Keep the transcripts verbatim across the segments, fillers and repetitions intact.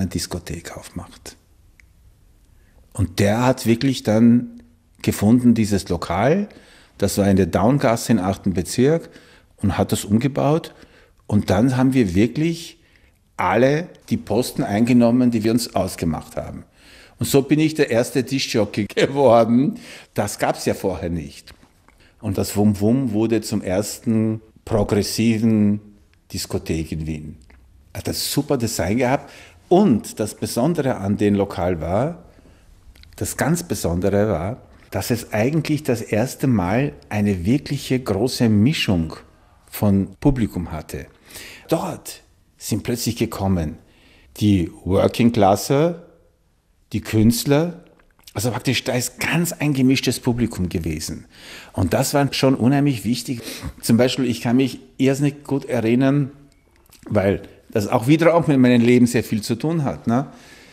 eine Diskothek aufmacht. Und der hat wirklich dann gefunden, dieses Lokal, das war in der Downgasse im achten Bezirk und hat das umgebaut. Und dann haben wir wirklich alle die Posten eingenommen, die wir uns ausgemacht haben. Und so bin ich der erste Diskjockey geworden. Das gab es ja vorher nicht. Und das Wum Wum wurde zum ersten progressiven Diskothek in Wien. Hat das super Design gehabt. Und das Besondere an dem Lokal war, das ganz Besondere war, dass es eigentlich das erste Mal eine wirkliche große Mischung von Publikum hatte. Dort sind plötzlich gekommen die Working Classe, die Künstler, also praktisch da ist ganz ein gemischtes Publikum gewesen. Und das war schon unheimlich wichtig. Zum Beispiel, ich kann mich irrsinnig gut erinnern, weil das auch wieder auch mit meinem Leben sehr viel zu tun hat, ne?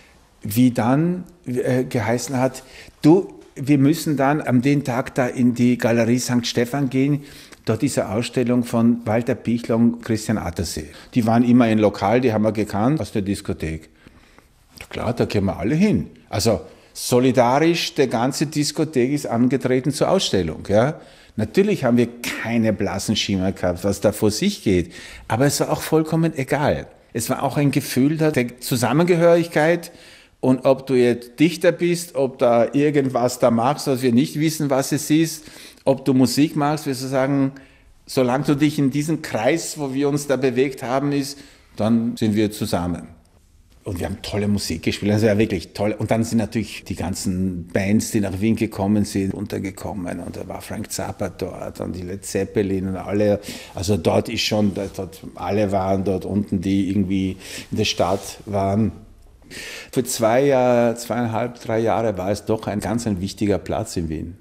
Wie dann äh, geheißen hat, du, wir müssen dann am den Tag da in die Galerie Sankt Stephan gehen, dort diese Ausstellung von Walter Pichler und Christian Attersee. Die waren immer ein Lokal, die haben wir gekannt aus der Diskothek. Ja, klar, da gehen wir alle hin. Also solidarisch, der ganze Diskothek ist angetreten zur Ausstellung. Ja. Natürlich haben wir keine blassen Schimmer gehabt, was da vor sich geht, aber es war auch vollkommen egal. Es war auch ein Gefühl der Zusammengehörigkeit. Und ob du jetzt Dichter bist, ob da irgendwas da machst, was wir nicht wissen, was es ist, ob du Musik machst, wir sagen, solange du dich in diesem Kreis, wo wir uns da bewegt haben, ist, dann sind wir zusammen. Und wir haben tolle Musik gespielt, das war wirklich toll. Und dann sind natürlich die ganzen Bands, die nach Wien gekommen sind, untergekommen. Und da war Frank Zappa dort und die Led Zeppelin und alle. Also dort ist schon, dort, alle waren dort unten, die irgendwie in der Stadt waren. Für zwei, zweieinhalb, drei Jahre war es doch ein ganz ein wichtiger Platz in Wien.